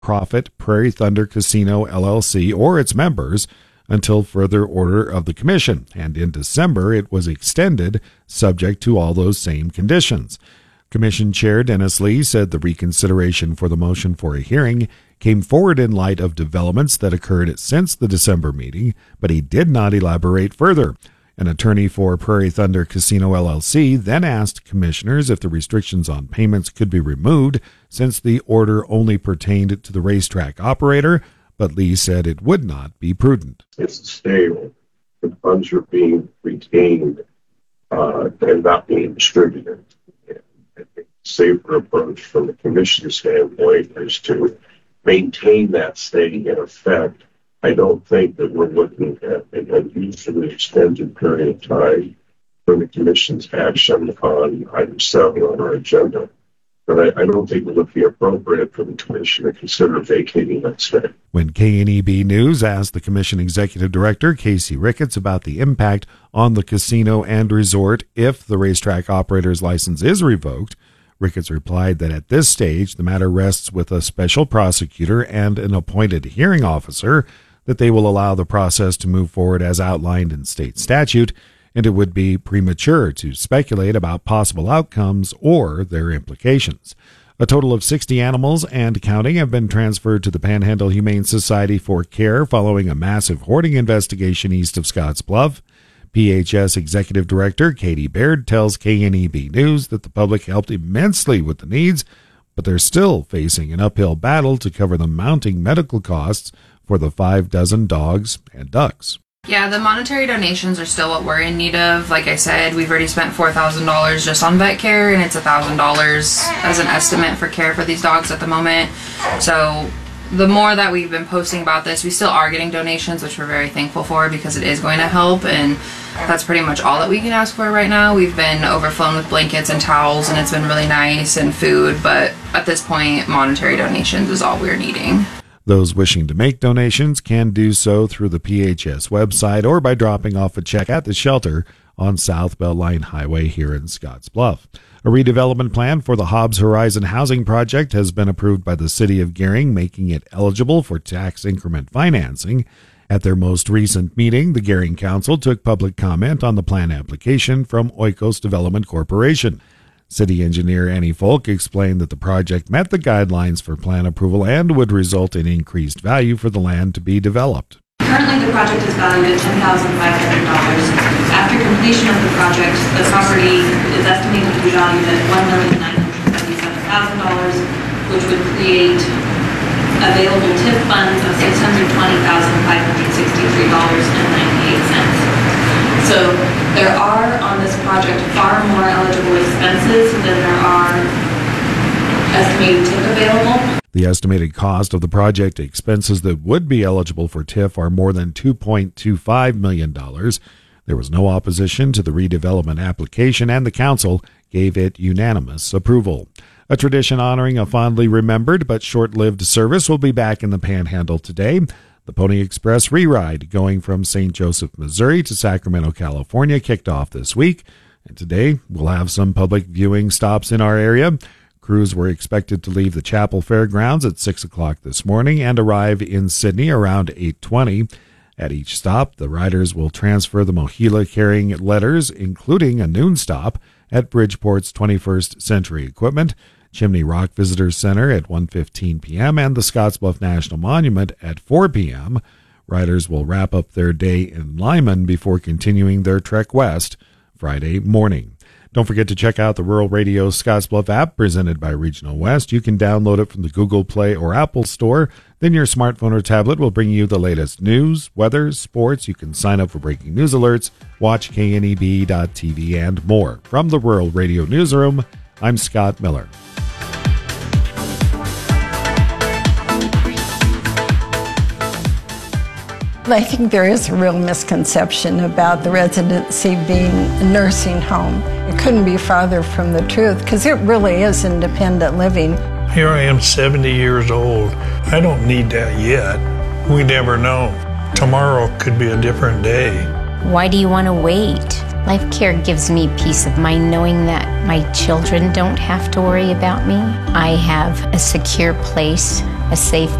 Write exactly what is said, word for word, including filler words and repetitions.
for-profit Prairie Thunder Casino, L L C, or its members until further order of the commission, and in December it was extended subject to all those same conditions. Commission Chair Dennis Lee said the reconsideration for the motion for a hearing came forward in light of developments that occurred since the December meeting, but he did not elaborate further. An attorney for Prairie Thunder Casino, L L C, then asked commissioners if the restrictions on payments could be removed since the order only pertained to the racetrack operator, but Lee said it would not be prudent. It's stable. The funds are being retained uh, and not being distributed. And I think the safer approach from the commission standpoint is to maintain that staying in effect. I don't think that we're looking at an unusually extended period of time for the commission's action on item seven on our agenda. But I, I don't think it would be appropriate for the commission to consider vacating that stay. When K N E B News asked the commission executive director, Casey Ricketts, about the impact on the casino and resort if the racetrack operator's license is revoked, Ricketts replied that at this stage, the matter rests with a special prosecutor and an appointed hearing officer, that they will allow the process to move forward as outlined in state statute, and it would be premature to speculate about possible outcomes or their implications. A total of sixty animals and counting have been transferred to the Panhandle Humane Society for care following a massive hoarding investigation east of Scotts Bluff. P H S Executive Director Katie Baird tells K N E B News that the public helped immensely with the needs, but they're still facing an uphill battle to cover the mounting medical costs for the five dozen dogs and ducks. Yeah, the monetary donations are still what we're in need of. Like I said, we've already spent four thousand dollars just on vet care, and it's one thousand dollars as an estimate for care for these dogs at the moment. So the more that we've been posting about this, we still are getting donations, which we're very thankful for because it is going to help, and that's pretty much all that we can ask for right now. We've been overflown with blankets and towels, and it's been really nice, and food, but at this point, monetary donations is all we're needing. Those wishing to make donations can do so through the P H S website or by dropping off a check at the shelter on South Beltline Highway here in Scotts Bluff. A redevelopment plan for the Hobbs Horizon housing project has been approved by the City of Gering, making it eligible for tax increment financing. At their most recent meeting, the Gering Council took public comment on the plan application from Oikos Development Corporation. City Engineer Annie Folk explained that the project met the guidelines for plan approval and would result in increased value for the land to be developed. Currently, the project is valued at ten thousand five hundred dollars. After completion of the project, the property is estimated to be valued at one million nine hundred seventy-seven thousand dollars, which would create available T I F funds of six hundred twenty thousand five hundred sixty-three dollars and ninety-eight cents. So there are on this project far more eligible expenses than there are estimated T I F available. The estimated cost of the project expenses that would be eligible for T I F are more than two point two five million dollars. There was no opposition to the redevelopment application, and the council gave it unanimous approval. A tradition honoring a fondly remembered but short-lived service will be back in the Panhandle today. The Pony Express Reride, going from Saint Joseph, Missouri to Sacramento, California, kicked off this week, and today we'll have some public viewing stops in our area. Crews were expected to leave the Chapel Fairgrounds at six o'clock this morning and arrive in Sydney around eight twenty. At each stop, the riders will transfer the Mohila carrying letters, including a noon stop at Bridgeport's twenty-first Century Equipment, Chimney Rock Visitor Center at one fifteen p.m., and the Scottsbluff National Monument at four p.m. Riders will wrap up their day in Lyman before continuing their trek west Friday morning. Don't forget to check out the Rural Radio Scottsbluff app presented by Regional West. You can download it from the Google Play or Apple Store. Then your smartphone or tablet will bring you the latest news, weather, sports. You can sign up for breaking news alerts, watch K N E B dot T V, and more. From the Rural Radio Newsroom, I'm Scott Miller. I think there is a real misconception about the residency being a nursing home. It couldn't be farther from the truth because it really is independent living. Here I am seventy years old. I don't need that yet. We never know. Tomorrow could be a different day. Why do you want to wait? Life Care gives me peace of mind knowing that my children don't have to worry about me. I have a secure place, a safe